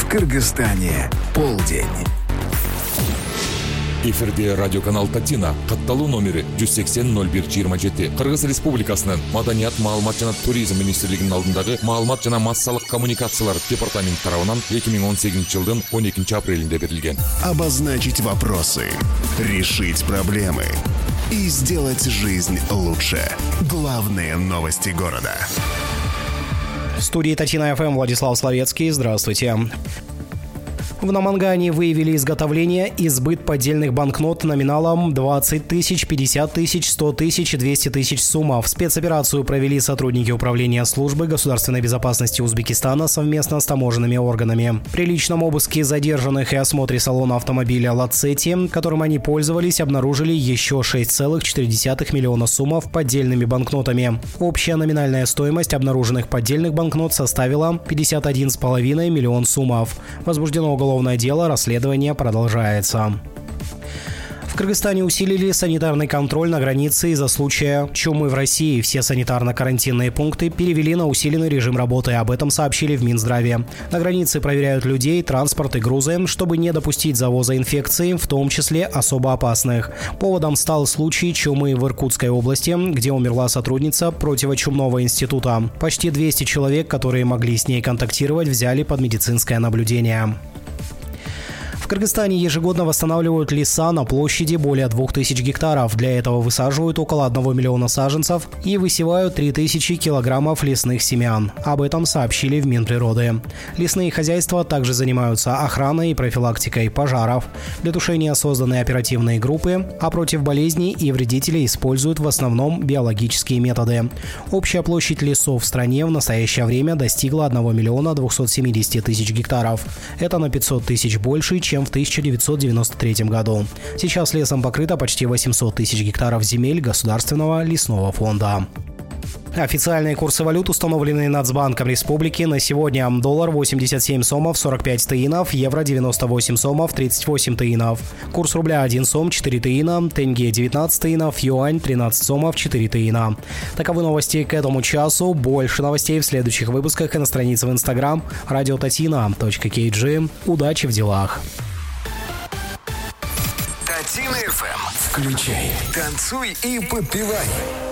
В Кыргызстане полдень. Эфирде радиоканал Татина, катталуу номери 180-01-27. Кыргыз Республикасынын Маданият, маалымат жана туризм министрлигинин алдындагы маалымат жана массалык коммуникациялар департаменти тарабынан 2018-жылдын 12 апрелинде берилген. Обозначить вопросы, решить проблемы и сделать жизнь лучше. Главные новости города. В студии Татина ФМ Владислав Словецкий. Здравствуйте. В Намангане выявили изготовление и сбыт поддельных банкнот номиналом 20 тысяч, 50 тысяч, 100 тысяч и 200 тысяч суммов. Спецоперацию провели сотрудники Управления службы государственной безопасности Узбекистана совместно с таможенными органами. При личном обыске задержанных и осмотре салона автомобиля «Лацетти», которым они пользовались, обнаружили еще 6,4 миллиона суммов поддельными банкнотами. Общая номинальная стоимость обнаруженных поддельных банкнот составила 51,5 миллион суммов. Возбуждено уголовное дело, расследование продолжается. В Кыргызстане усилили санитарный контроль на границе из-за случая чумы в России. Все санитарно-карантинные пункты перевели на усиленный режим работы. Об этом сообщили в Минздраве. На границе проверяют людей, транспорт и грузы, чтобы не допустить завоза инфекций, в том числе особо опасных. Поводом стал случай чумы в Иркутской области, где умерла сотрудница противочумного института. Почти 200 человек, которые могли с ней контактировать, взяли под медицинское наблюдение. В Кыргызстане ежегодно восстанавливают леса на площади более 2000 гектаров. Для этого высаживают около 1 миллиона саженцев и высевают 3000 килограммов лесных семян. Об этом сообщили в Минприроды. Лесные хозяйства также занимаются охраной и профилактикой пожаров. Для тушения созданы оперативные группы, а против болезней и вредителей используют в основном биологические методы. Общая площадь лесов в стране в настоящее время достигла 1 миллиона 270 тысяч гектаров. Это на 500 тысяч больше, чем в 1993 году. Сейчас лесом покрыто почти 800 тысяч гектаров земель Государственного лесного фонда. Официальные курсы валют, установленные Нацбанком Республики на сегодня: доллар 87 сомов 45 тыинов, евро 98 сомов 38 тыинов, курс рубля 1 сом 4 тыина, тенге 19 тыинов, юань 13 сомов 4 тыина. Таковы новости к этому часу. Больше новостей в следующих выпусках и на странице в Instagram radiotatina.kg. Удачи в делах. Татина ФМ. Включай, танцуй и подпевай.